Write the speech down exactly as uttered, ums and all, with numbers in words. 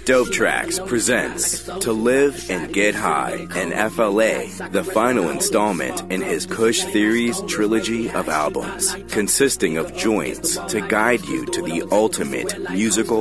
Dope Tracks presents To Live and Get High, an F L A, the final installment in his Kush Theories trilogy of albums, consisting of joints to guide you to the ultimate musical